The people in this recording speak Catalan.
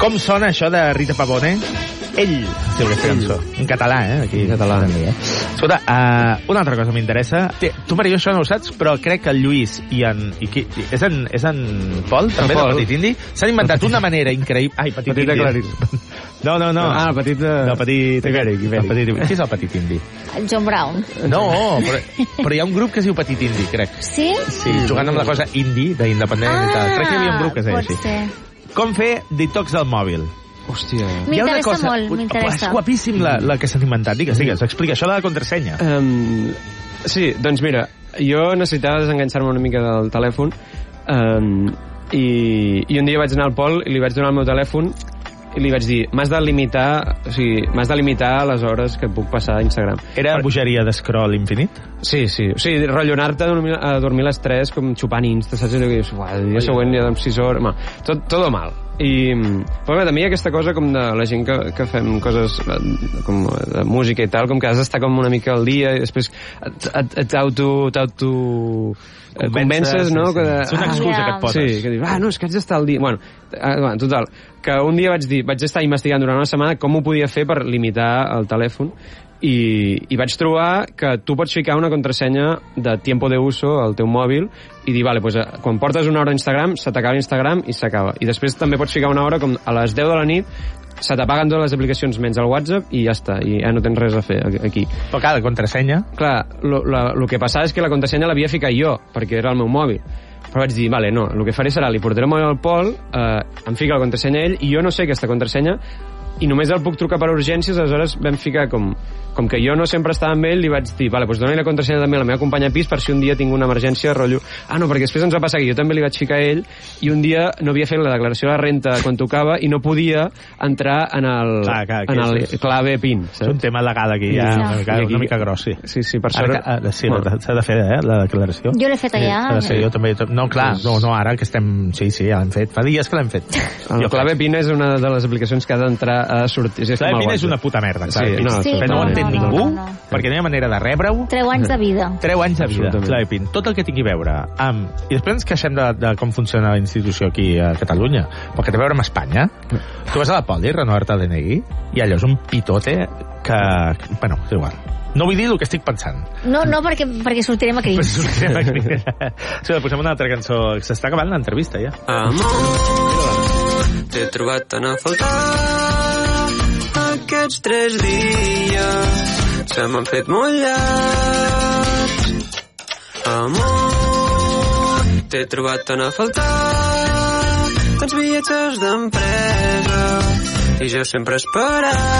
Com sona això de Rita Pavone? Ell, si aquesta cançó. En català, aquí. En català. Escolta, una altra cosa m'interessa. Tu, Maria, això no ho saps, però crec que el Lluís i en... És en Pol, també, de Petit Indi? S'han inventat una manera increïble... Ai, Petit Indi. No. Ah, el Petit... No, Petit... Ibèric. Qui és el Petit Indi? John Brown. No, però hi ha un grup que es diu Petit Indi, crec. Sí? Sí, jugant amb la cosa indie, d'independent i tal. Crec que hi havia un grup que es deia així. Ser. Com fer detox del mòbil? Hòstia. M'interessa molt, m'interessa. És guapíssim la que s'han inventat. Digues, explica això de la contrasenya. Sí, doncs mira, jo necessitava desenganxar-me una mica del telèfon i un dia vaig anar al Pol i li vaig donar el meu telèfon i li vaig dir, m'has de limitar les hores que puc passar a Instagram. Era bogeria d'escroll infinit? Sí. O sigui, rellonar-te a dormir a les 3 com xupant Insta, saps? I dius, el dia següent ja amb 6 hores... Tot mal. Però bé, també hi ha aquesta cosa com de la gent que fem coses com de música i tal, com que has d'estar com una mica al dia i després convences, no? Sí. És una excusa que et poses. Sí, que dius, no, és que haig d'estar al dia. Bueno, total, que un dia vaig estar investigant durant una setmana com ho podia fer per limitar el telèfon i vaig trobar que tu pots ficar una contrasenya de tiempo de uso al teu mòbil i dir, vale, pues, quan portes una hora a Instagram, se t'acaba Instagram i s'acaba. I després també pots ficar una hora com a les 10 de la nit, se t'apaguen totes les aplicacions menys el WhatsApp i ja està, i ja no tens res a fer aquí. Però clar, la contrasenya... Clar, el que passava és que la contrasenya l'havia ficat jo, perquè era el meu mòbil. Però vaig dir, vale, no, el que faré serà, li portaré el mòbil al Pol, em fica la contrasenya ell, i jo no sé aquesta contrasenya, i només el puc trucar per urgències, aleshores vam ficar com que jo no sempre estava amb ell, li vaig dir, vale, doncs dona-li la contrasenya també a la meva companya de pis per si un dia tinc una emergència, rotllo... no, perquè després ens va passar que jo també li vaig ficar a ell i un dia no havia fet la declaració de renta quan tocava i no podia entrar en el clave PIN. Saps? És un tema legal aquí, ja, una mica gros, sí. Sí, per sort... Sí, s'ha de fer, la declaració. Jo l'he fet allà. Jo també... No, clar, no, ara que estem... Sí, ja l'hem fet. Fa dies que l'hem fet. El clave PIN és una de les aplicacions que ha d'entrar a sortir. Clave PIN és una puta merda. Sí, no ho entén ningú, perquè no hi ha manera de rebre-ho. 3 anys de vida. 3 anys de vida, clave PIN. Tot el que tingui a veure amb... I després ens queixem de com funciona la institució aquí a Catalunya, però que té a veure amb Espanya. Tu vas a la Poli, renovar-te el DNI, i allò és un pitote que... Bueno, és igual. No vull dir el que estic pensant. No, perquè sortirem a crits. Sí, posem una altra cançó. S'està acabant l'entrevista, ja. Amor, t'he trobat tan a faltar aquests 3 dies. Se m'han fet molt llargs. Amor, t'he trobat tan a faltar tants viatges d'empresa i jo sempre esperant